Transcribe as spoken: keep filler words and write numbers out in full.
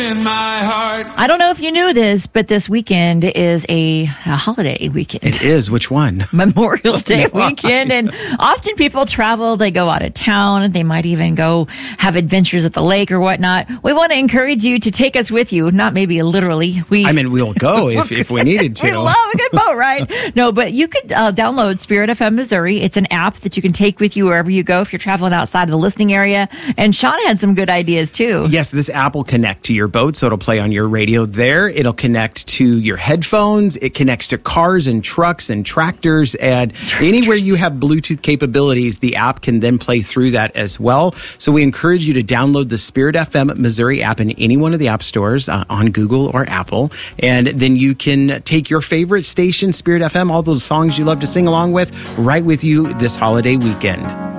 in my heart. I don't know if you knew this, but this weekend is a, a holiday weekend. It is. Which one? Memorial Day weekend. And often people travel, they go out of town, they might even go have adventures at the lake or whatnot. We want to encourage you to take us with you, not maybe literally. We, I mean, we'll go if, if we needed to. We love a good boat ride. No, but you could uh, download Spirit F M Missouri. It's an app that you can take with you wherever you go if you're traveling outside of the listening area. And Sean had some good ideas too. Yes, this app will connect to your boat, so it'll play on your radio there. It'll connect to your headphones. It connects to cars and trucks and tractors, and tractors. Anywhere you have Bluetooth capabilities, the app can then play through that as well. So we encourage you to download the Spirit F M Missouri app in any one of the app stores uh, on Google or Apple, and then you can take your favorite station, Spirit F M, all those songs you love to sing along with, right with you this holiday weekend.